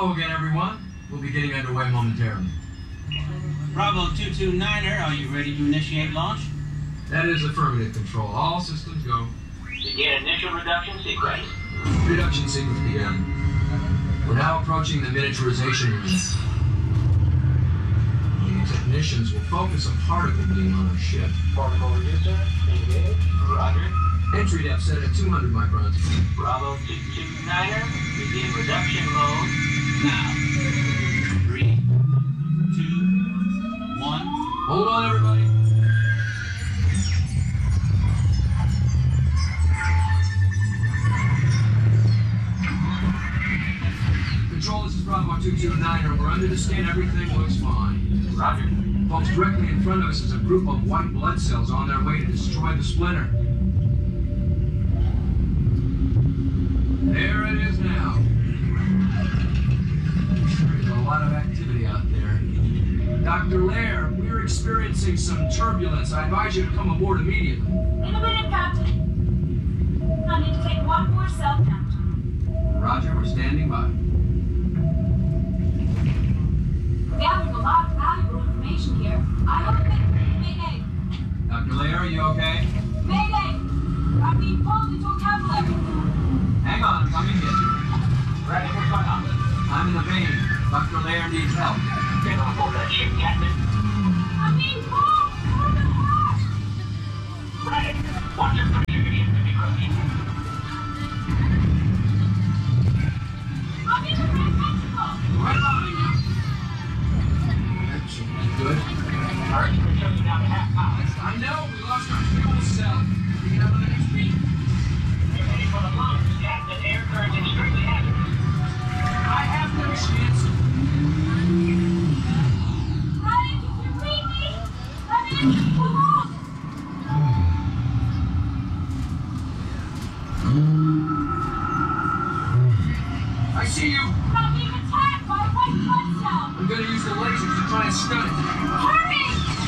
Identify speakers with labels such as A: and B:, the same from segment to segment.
A: Hello again, everyone. We'll be getting underway momentarily.
B: Bravo 229er, are you ready to initiate launch?
A: That is affirmative, Control. All systems go.
C: Begin initial reduction sequence.
A: Reduction sequence begun. We're now approaching the miniaturization room. The technicians will focus a particle beam on our ship.
C: Particle reducer, engage. Roger.
A: Entry depth set at 200 microns.
C: Bravo 229er, begin reduction mode.
B: Now. 3, 2, 1.
A: Hold on, everybody. Control, this is Bravo 229er. We're under the skin. Everything looks fine.
C: Roger.
A: Folks, directly in front of us is a group of white blood cells on their way to destroy the splinter. There it is now. There's a lot of activity out there. Dr. Lair, we're experiencing some turbulence. I advise you to come aboard immediately.
D: In a minute, Captain. I need to take one more cell count.
A: Roger, we're standing by.
D: We're gathering a lot of valuable information here. I hope that... Mayday.
A: Dr. Lair, are you okay?
D: Mayday! I'm being pulled into a capillary.
A: Hang on, I'm coming in.
C: Ready, what's going on?
A: I'm in the vein. Dr. Lair needs help.
C: Get on board that ship, Captain.
D: I'm being pulled toward the heart.
C: Ready. Watch your pressure, your ship to be crushed.
D: I'm in the red ventricle.
A: Right behind you. That should be good.
C: Alright, we're shutting down to half power.
A: I know, we lost our fuel cell. We can have another speed.
C: Get ready for the launch, Captain. Air current's extremely hazardous.
A: I have no chance.
D: Ryan, if you read me, I'm in. Come on.
A: I see you.
D: I'm being attacked by a white blood cell.
A: I'm going to use the lasers to try and stun it.
D: Hurry!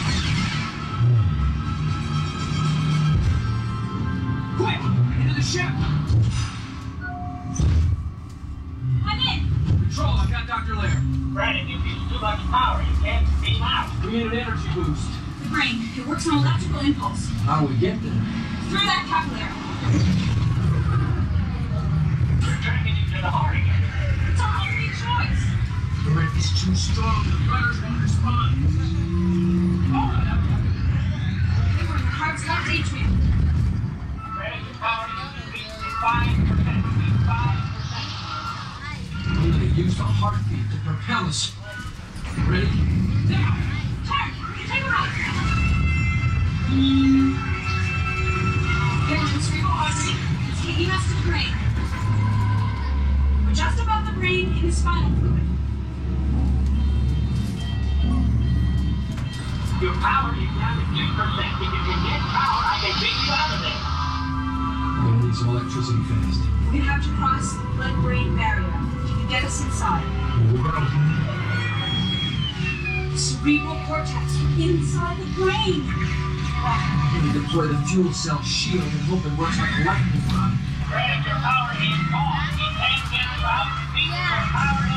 A: Quick! Into the ship!
D: I'm in.
A: Control, I've got Dr. Lair.
C: Brandon, you've used too much power. You can't beam out.
A: We need an energy boost.
D: The brain. It works on electrical impulse.
A: How do we get there?
D: Through that capillary.
C: You're tracking into the heart again.
D: It's our only choice.
A: The rate is too strong. The runners won't respond.
D: They were in the heart's left atrium.
C: Brandon, your power is 5%. 5%.
A: I'm going to use the heartbeat to propel us. Ready? Now!
D: Turn! Take a right! Get into the cerebral artery. It's taking us to the brain. We're just above the brain in the spinal fluid.
C: Your power is down to 2%. If you can get power, I can beat you out of there.
A: I'm going to need some electricity fast.
D: We're gonna have to cross the blood-brain barrier. You can get us inside.
A: Here we go.
D: The cerebral cortex inside the brain. Wow.
A: I'm going to deploy the fuel cell shield and hope it works like a lightning rod.
C: Brandon, your power is gone. You can't get it out. Beat your power